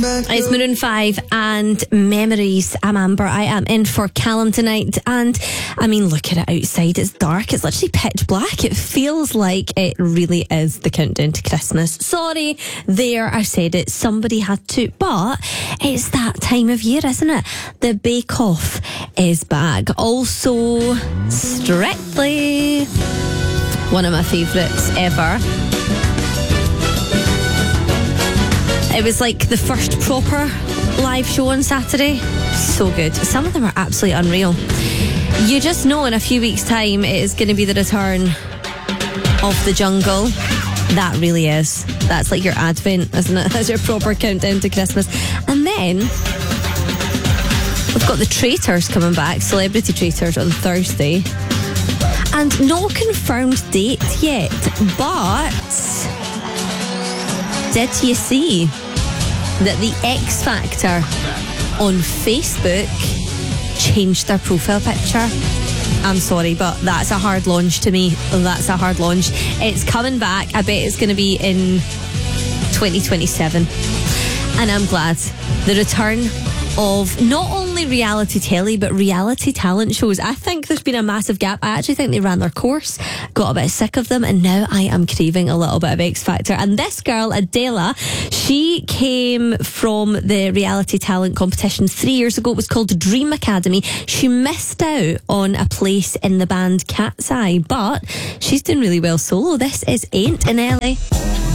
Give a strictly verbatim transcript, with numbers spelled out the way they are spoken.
It's Maroon five and Memories. I'm Amber. I am in for Callum tonight. And I mean, look at it outside. It's dark. It's literally pitch black. It feels like it really is the countdown to Christmas. Sorry, there, I said it. Somebody had to. But it's that time of year, isn't it? The Bake Off is back. Also, Strictly, one of my favourites ever. It was like the first proper live show on Saturday. So good. Some of them are absolutely unreal. You just know in a few weeks' time it is going to be the return of the jungle. That really is. That's like your Advent, isn't it? That's your proper countdown to Christmas. And then we've got the Traitors coming back, Celebrity Traitors on Thursday. And no confirmed date yet, but did you see that the X Factor on Facebook changed their profile picture? I'm sorry, but that's a hard launch to me. That's a hard launch. It's coming back. I bet it's going to be in twenty twenty-seven. And I'm glad. The return of not only reality telly, but reality talent shows. I think there's been a massive gap. I actually think they ran their course, got a bit sick of them, and now I am craving a little bit of X Factor. And this girl, Adela, she came from the reality talent competition three years ago. It was called Dream Academy. She missed out on a place in the band Cat's Eye, but she's doing really well solo. This is Ain't in L A.